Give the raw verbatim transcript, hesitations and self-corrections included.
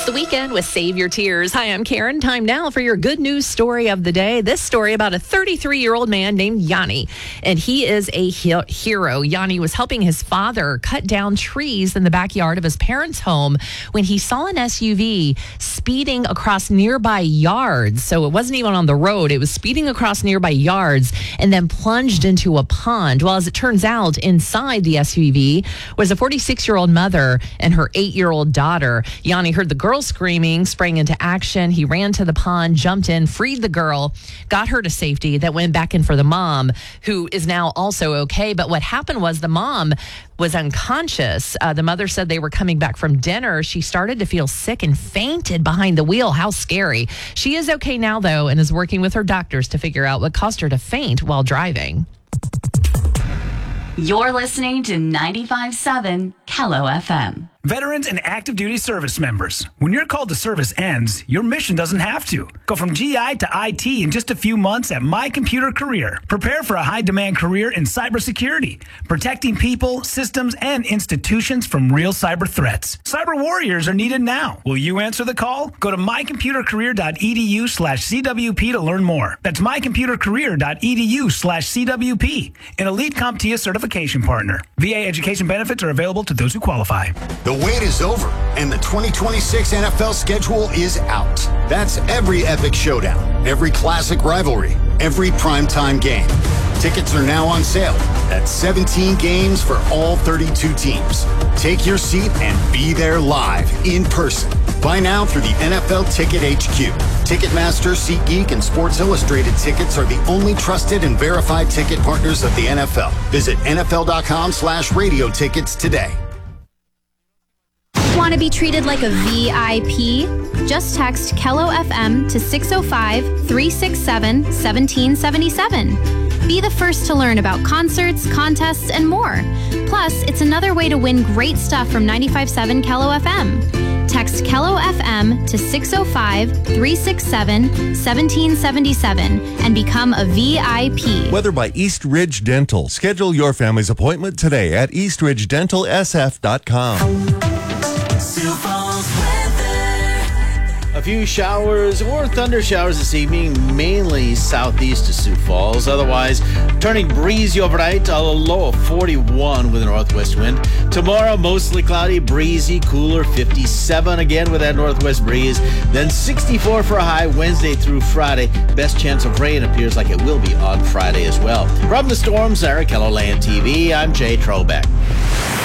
the weekend with Save Your Tears. Hi, I'm Karen. Time now for your good news story of the day. This story about a thirty-three-year-old man named Yanni, and he is a he- hero. Yanni was helping his father cut down trees in the backyard of his parents' home when he saw an S U V speeding across nearby yards. So it wasn't even on the road. It was speeding across nearby yards and then plunged into a pond. Well, as it turns out, inside the S U V was a forty-six-year-old mother and her eight-year-old daughter. Yanni heard the girl screaming, sprang into action. He ran to the pond, jumped in, freed the girl, got her to safety, then went back in for the mom, who is now also okay. But what happened was the mom was unconscious. Uh, the mother said they were coming back from dinner. She started to feel sick and fainted behind the wheel. How scary. She is okay now, though, and is working with her doctors to figure out what caused her to faint while driving. You're listening to ninety-five point seven Kello F M. Veterans and active duty service members, when your call to service ends, your mission doesn't have to. Go from G I to I T in just a few months at My Computer Career. Prepare for a high-demand career in cybersecurity, protecting people, systems, and institutions from real cyber threats. Cyber warriors are needed now. Will you answer the call? Go to mycomputercareer.edu slash CWP to learn more. That's mycomputercareer.edu slash CWP, an elite CompTIA certification partner. V A education benefits are available to those who qualify. The wait is over, and the twenty twenty-six N F L schedule is out. That's every epic showdown, every classic rivalry, every primetime game. Tickets are now on sale. That's seventeen games for all thirty-two teams. Take your seat and be there live, in person. Buy now through the N F L Ticket H Q. Ticketmaster, SeatGeek, and Sports Illustrated tickets are the only trusted and verified ticket partners of the N F L. Visit nfl.com slash radio tickets today. Want to be treated like a V I P? Just text Kello F M to six oh five, three six seven, one seven seven seven. Be the first to learn about concerts, contests, and more. Plus, it's another way to win great stuff from ninety-five point seven Kello F M. Text Kello F M to six oh five, three six seven, one seven seven seven and become a V I P. Weather by East Ridge Dental. Schedule your family's appointment today at east ridge dental s f dot com. A few showers or thunder showers this evening, mainly southeast of Sioux Falls. Otherwise, turning breezy overnight, a low of forty-one with a northwest wind. Tomorrow, mostly cloudy, breezy, cooler, fifty-seven again with that northwest breeze. Then sixty-four for a high Wednesday through Friday. Best chance of rain appears like it will be on Friday as well. From the Storm Center, Kello Land T V, I'm Jay Trobeck.